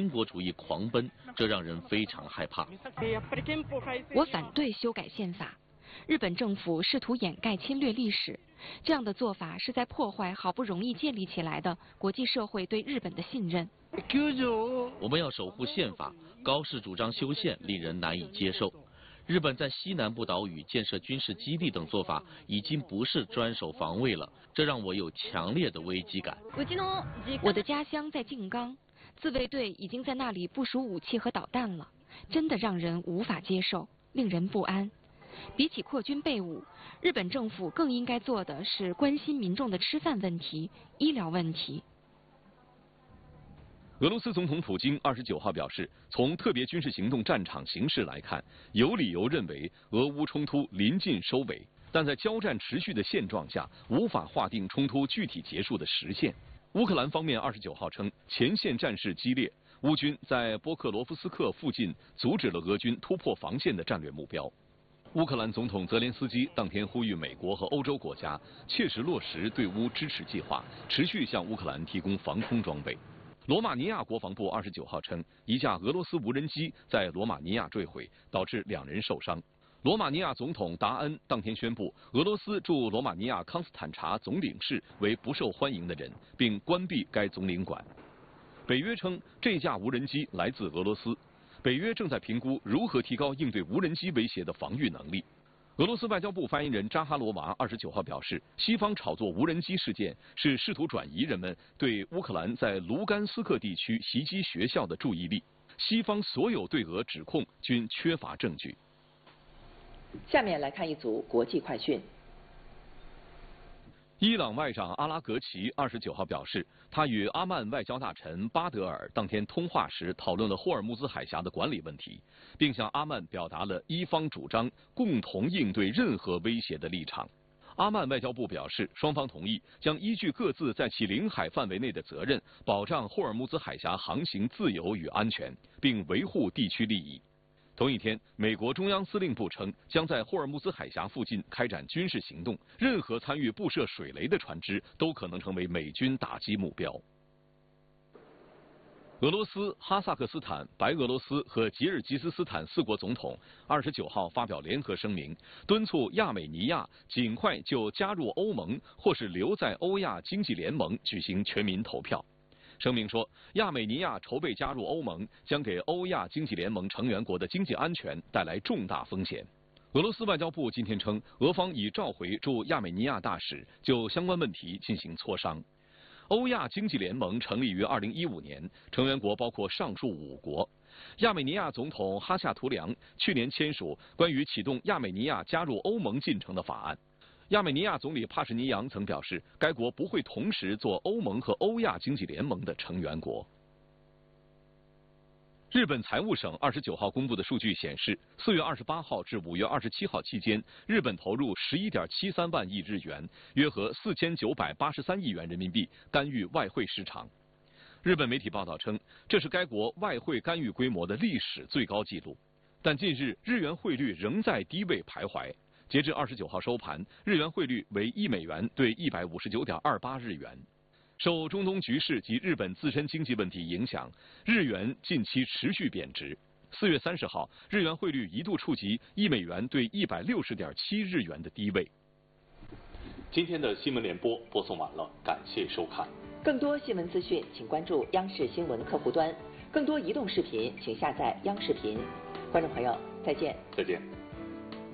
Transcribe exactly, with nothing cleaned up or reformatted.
军国主义狂奔，这让人非常害怕。 我反对修改宪法。日本政府试图掩盖侵略历史，这样的做法是在破坏好不容易建立起来的国际社会对日本的信任。 我们要守护宪法，高市主张修宪令人难以接受。日本在西南部岛屿建设军事基地等做法已经不是专守防卫了，这让我有强烈的危机感。 我的家乡在静冈，自卫队已经在那里部署武器和导弹了，真的让人无法接受，令人不安。比起扩军备武，日本政府更应该做的是关心民众的吃饭问题、医疗问题。 俄罗斯总统普京二十九号表示，从特别军事行动战场形势来看，有理由认为俄乌冲突临近收尾，但在交战持续的现状下，无法划定冲突具体结束的时限。乌克兰方面二十九号称，前线战事激烈，乌军在波克罗夫斯克附近阻止了俄军突破防线的战略目标。乌克兰总统泽连斯基当天呼吁美国和欧洲国家切实落实对乌支持计划，持续向乌克兰提供防空装备。罗马尼亚国防部二十九号称，一架俄罗斯无人机在罗马尼亚坠毁，导致两人受伤。罗马尼亚总统达恩当天宣布，俄罗斯驻罗马尼亚康斯坦察总领事为不受欢迎的人，并关闭该总领馆。北约称，这架无人机来自俄罗斯。北约正在评估如何提高应对无人机威胁的防御能力。俄罗斯外交部发言人扎哈罗娃二十九号表示，西方炒作无人机事件是试图转移人们对乌克兰在卢甘斯克地区袭击学校的注意力。西方所有对俄指控均缺乏证据。 下面来看一组国际快讯。 伊朗外长阿拉格齐二十九号表示，他与阿曼外交大臣巴德尔当天通话时讨论了霍尔木兹海峡的管理问题，并向阿曼表达了伊方主张共同应对任何威胁的立场。阿曼外交部表示，双方同意将依据各自在其领海范围内的责任，保障霍尔木兹海峡航行自由与安全，并维护地区利益。同一天，美国中央司令部称，将在霍尔木兹海峡附近开展军事行动，任何参与布设水雷的船只都可能成为美军打击目标。俄罗斯、哈萨克斯坦、白俄罗斯和吉尔吉斯斯坦四国总统二十九号发表联合声明，敦促亚美尼亚尽快就加入欧盟或是留在欧亚经济联盟举行全民投票。声明说，亚美尼亚筹备加入欧盟将给欧亚经济联盟成员国的经济安全带来重大风险。俄罗斯外交部今天称，俄方已召回驻亚美尼亚大使，就相关问题进行磋商。欧亚经济联盟成立于二零一五年，成员国包括上述五国。亚美尼亚总统哈夏图良去年签署关于启动亚美尼亚加入欧盟进程的法案。亚美尼亚总理帕什尼扬曾表示，该国不会同时做欧盟和欧亚经济联盟的成员国。日本财务省二十九号公布的数据显示，四月二十八号至五月二十七号期间，日本投入十一点七三万亿日元，约合四千九百八十三亿元人民币，干预外汇市场。日本媒体报道称，这是该国外汇干预规模的历史最高纪录。但近日日元汇率仍在低位徘徊。截至二十九号收盘，日元汇率为一美元兑一百五十九点二八日元。受中东局势及日本自身经济问题影响，日元近期持续贬值。四月三十号，日元汇率一度触及一美元兑一百六十点七日元的低位。今天的新闻联播播送完了，感谢收看。 更多新闻资讯，请关注央视新闻客户端。更多移动视频，请下载央视频。观众朋友，再见。 再见。